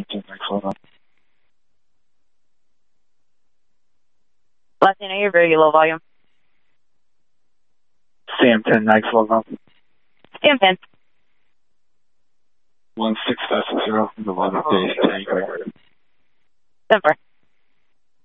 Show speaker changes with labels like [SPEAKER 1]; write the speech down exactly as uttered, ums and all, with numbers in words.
[SPEAKER 1] C M ten, next logo.
[SPEAKER 2] Latino, you're very low volume.
[SPEAKER 1] C M ten, next logo.
[SPEAKER 2] C M ten.
[SPEAKER 1] one six zero, the one days, ten.
[SPEAKER 2] Denver.